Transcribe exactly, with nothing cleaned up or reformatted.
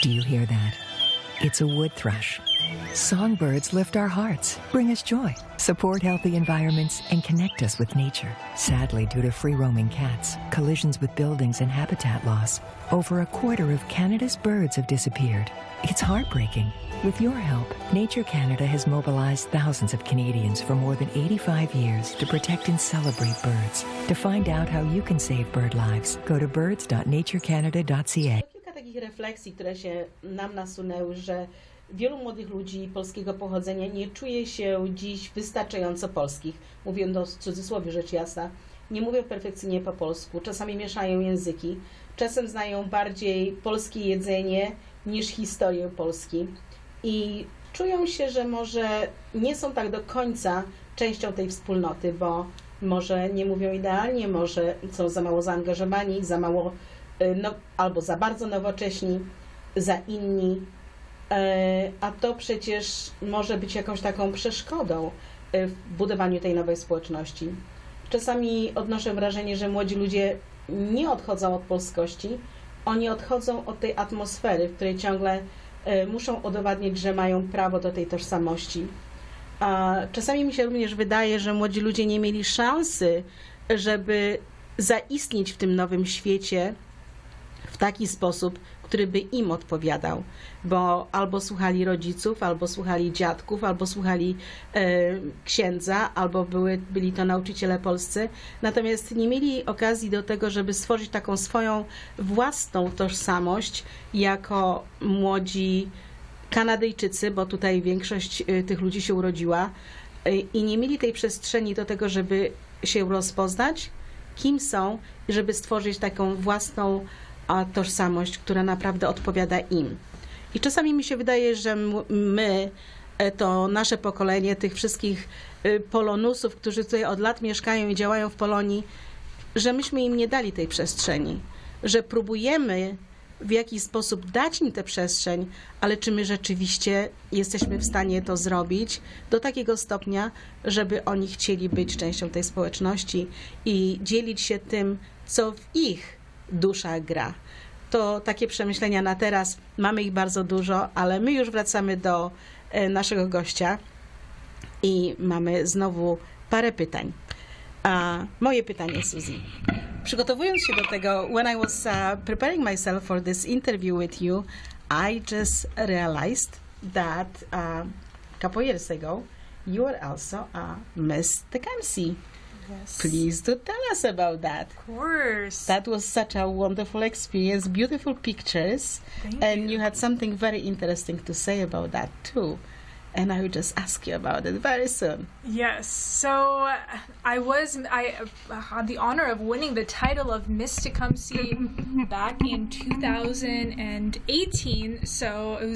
Do you hear that? It's a wood thrush. Songbirds lift our hearts, bring us joy, support healthy environments, and connect us with nature. Sadly, due to free-roaming cats, collisions with buildings, and habitat loss, over a quarter of Canada's birds have disappeared. It's heartbreaking. With your help, Nature Canada has mobilized thousands of Canadians for more than eighty-five years to protect and celebrate birds. To find out how you can save bird lives, go to birds dot nature canada dot c a. Kilka takich refleksji, które się nam nasunęły, że wielu młodych ludzi polskiego pochodzenia nie czuje się dziś wystarczająco polskich. Mówiąc w cudzysłowie rzecz jasna, nie mówią perfekcyjnie po polsku, czasami mieszają języki, czasem znają bardziej polskie jedzenie niż historię Polski i czują się, że może nie są tak do końca częścią tej wspólnoty, bo może nie mówią idealnie, może są za mało zaangażowani, za mało no, albo za bardzo nowocześni, za inni. A to przecież może być jakąś taką przeszkodą w budowaniu tej nowej społeczności. Czasami odnoszę wrażenie, że młodzi ludzie nie odchodzą od polskości, oni odchodzą od tej atmosfery, w której ciągle muszą udowadniać, że mają prawo do tej tożsamości. A czasami mi się również wydaje, że młodzi ludzie nie mieli szansy, żeby zaistnieć w tym nowym świecie w taki sposób, który by im odpowiadał, bo albo słuchali rodziców, albo słuchali dziadków, albo słuchali e, księdza, albo były, byli to nauczyciele polscy, natomiast nie mieli okazji do tego, żeby stworzyć taką swoją własną tożsamość jako młodzi Kanadyjczycy, bo tutaj większość e, tych ludzi się urodziła e, i nie mieli tej przestrzeni do tego, żeby się rozpoznać, kim są, i żeby stworzyć taką własną a tożsamość, która naprawdę odpowiada im. I czasami mi się wydaje, że my, to nasze pokolenie tych wszystkich polonusów, którzy tutaj od lat mieszkają i działają w Polonii, że myśmy im nie dali tej przestrzeni, że próbujemy w jakiś sposób dać im tę przestrzeń, ale czy my rzeczywiście jesteśmy w stanie to zrobić do takiego stopnia, żeby oni chcieli być częścią tej społeczności i dzielić się tym, co w ich dusza gra. To takie przemyślenia na teraz. Mamy ich bardzo dużo, ale my już wracamy do e, naszego gościa i mamy znowu parę pytań. A moje pytanie, Suzy. Przygotowując się do tego, when I was uh, preparing myself for this interview with you, I just realized that uh, a couple years ago, you were also a Miss Tecumseh. Yes. Please do tell us about that. Of course. That was such a wonderful experience, beautiful pictures, Thank and you. you had something very interesting to say about that too. And I will just ask you about it very soon. Yes. So uh, I was I uh, had the honor of winning the title of Miss Tecumseh back in two thousand eighteen. So it was